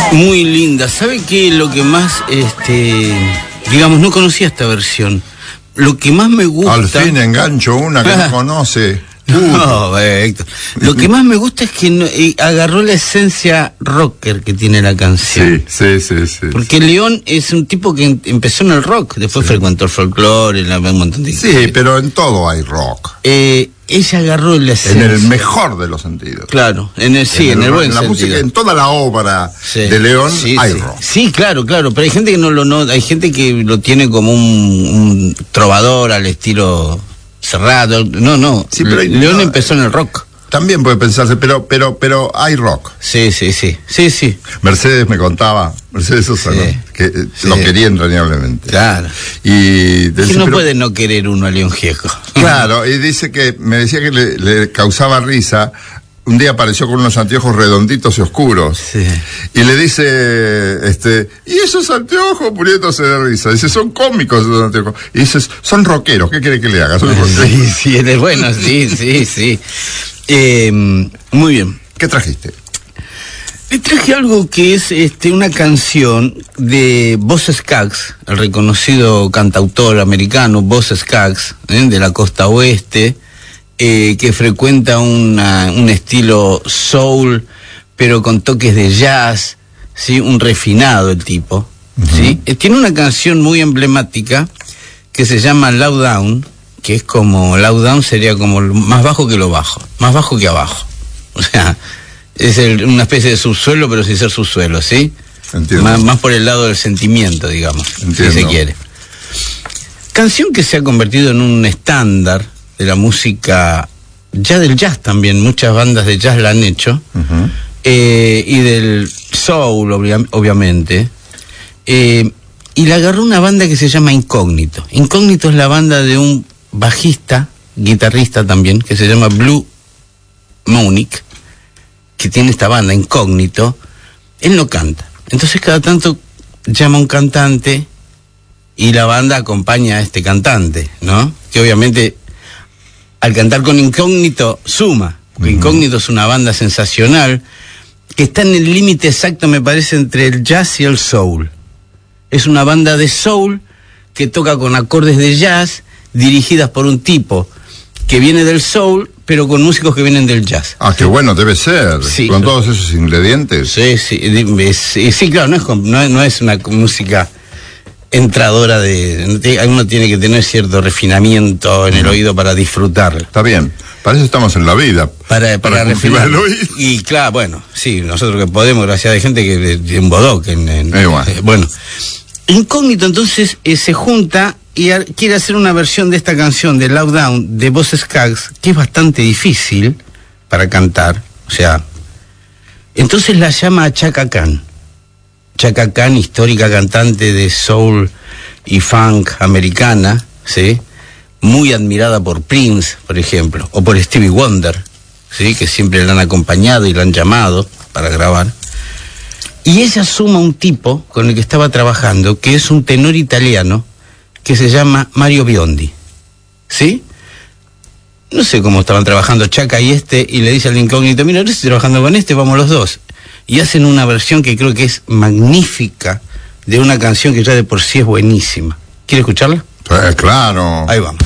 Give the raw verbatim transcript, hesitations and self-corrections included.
Muy linda. ¿Sabe qué? Lo que más, este, digamos, no conocía esta versión. Lo que más me gusta... Al fin engancho una que no conoce. No, Héctor. Lo que más me gusta es que no, eh, agarró la esencia rocker que tiene la canción. Sí, sí, sí, sí. Porque León es un tipo que em- empezó en el rock, después sí. frecuentó el folclore, un montón de Sí, cosas. Pero en todo hay rock. Eh, ella agarró la esencia. En el mejor de los sentidos. Claro, en el sí, en, en el, el buen en la sentido. Música, en toda la obra sí. de León sí, hay sí. rock. Sí, claro, claro, pero hay gente que no lo no, hay gente que lo tiene como un, un trovador al estilo Cerrado. No, no. Sí, pero hay, León no, empezó en el rock. También puede pensarse, pero pero pero hay rock. Sí, sí, sí. Sí, sí. Mercedes me contaba, Mercedes Sosa, sí. ¿no? que sí. lo quería entrañablemente. Claro. Y que no pero, puede no querer uno a León Gieco. Claro, y dice que me decía que le, le causaba risa. Un día apareció con unos anteojos redonditos y oscuros. Sí. Y le dice, este, y esos anteojos muriéndose de risa. Dice, son cómicos esos anteojos. Y dices, son rockeros, ¿qué quiere que le haga? Son sí, sí, es bueno, sí, sí, sí. Eh, muy bien. ¿Qué trajiste? Le traje algo que es este una canción de Boz Scaggs, el reconocido cantautor americano Boz Scaggs, ¿eh? de la costa oeste. Eh, que frecuenta una, un estilo soul, pero con toques de jazz, ¿sí? Un refinado el tipo, uh-huh. ¿sí? Eh, tiene una canción muy emblemática que se llama Low Down, que es como, Low Down sería como más bajo que lo bajo, más bajo que abajo. O sea, es el, una especie de subsuelo, pero sin ser subsuelo, ¿sí? Entiendo. Más, más por el lado del sentimiento, digamos, Entiendo. si se quiere. Canción que se ha convertido en un estándar de la música, ya del jazz también, muchas bandas de jazz la han hecho, uh-huh. eh, y del soul, obvia- obviamente, eh, y la agarró una banda que se llama Incógnito. Incógnito es la banda de un bajista, guitarrista también, que se llama Blue Monique, que tiene esta banda, Incógnito. Él no canta, entonces cada tanto llama a un cantante y la banda acompaña a este cantante, ¿no? Que obviamente al cantar con Incógnito suma. Uh-huh. Incógnito es una banda sensacional que está en el límite exacto, me parece, entre el jazz y el soul. Es una banda de soul que toca con acordes de jazz dirigidas por un tipo que viene del soul, pero con músicos que vienen del jazz. Ah, qué bueno debe ser. Sí. Con todos esos ingredientes. Sí, sí, sí, sí claro, no es, no, no es una música entradora de... Uno tiene que tener cierto refinamiento en el oído para disfrutarlo. Está bien, para eso estamos en la vida. Para, para, para refinar el oído. Y claro, bueno, sí, nosotros que podemos, gracias a gente que de un bodoque. En, en, eh, bueno. Eh, bueno, Incógnito entonces eh, se junta y a, quiere hacer una versión de esta canción de Low Down de Boz Scaggs, que es bastante difícil para cantar, o sea, entonces la llama a Chaka Khan. Chaka Khan, histórica cantante de soul y funk americana, ¿sí? Muy admirada por Prince, por ejemplo, o por Stevie Wonder, ¿sí? Que siempre la han acompañado y la han llamado para grabar. Y ella suma un tipo con el que estaba trabajando, que es un tenor italiano, que se llama Mario Biondi, ¿sí? No sé cómo estaban trabajando Chaka y este, y le dice al Incógnito, mira, yo estoy trabajando con este, vamos los dos. Y hacen una versión que creo que es magnífica de una canción que ya de por sí es buenísima. ¿Quiere escucharla? Eh, claro. Ahí vamos.